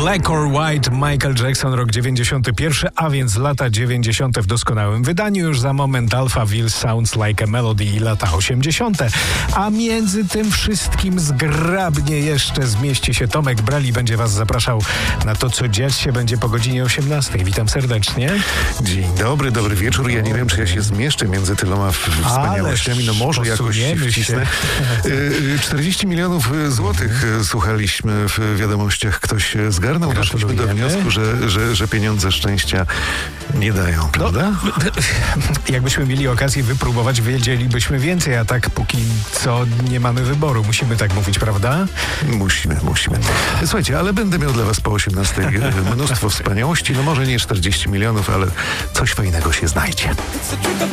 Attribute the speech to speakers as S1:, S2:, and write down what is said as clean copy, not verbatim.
S1: Black or White, Michael Jackson, rok 91, a więc lata 90. w doskonałym wydaniu. Już za moment Alphaville, Sounds Like a Melody i lata 80. A między tym wszystkim zgrabnie jeszcze zmieści się Tomek Brali. Będzie was zapraszał na to, co dziać się będzie po godzinie 18. Witam serdecznie.
S2: Dzień dobry, dobry wieczór. Ja nie wiem, czy ja się zmieszczę między tyloma wspaniałościami. No może jakoś się wcisnę. 40 milionów złotych słuchaliśmy w wiadomościach. Ktoś zgarnął. Doszliśmy do wniosku, że pieniądze szczęścia nie dają, prawda?
S1: No, jakbyśmy mieli okazję wypróbować, wiedzielibyśmy więcej, a tak póki co nie mamy wyboru. Musimy tak mówić, prawda?
S2: Musimy. Słuchajcie, ale będę miał dla was po 18 mnóstwo wspaniałości. No może nie 40 milionów, ale coś fajnego się znajdzie.